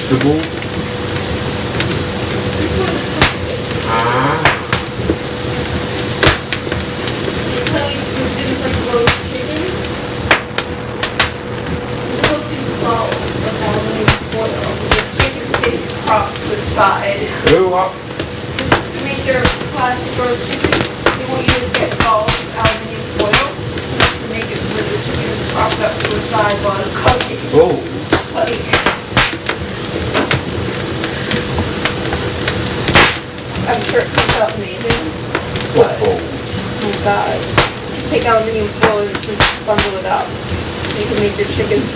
vegetable. Ah. To the side. Do what? To make your plastic roast chicken, they want you to get balls of aluminium foil to make it so the chicken is propped up to the side while it's cooking. Oh. Like, I'm sure it comes out amazing. What But, balls? oh my god. Just take aluminium foil and just bundle it up. You can make your chickens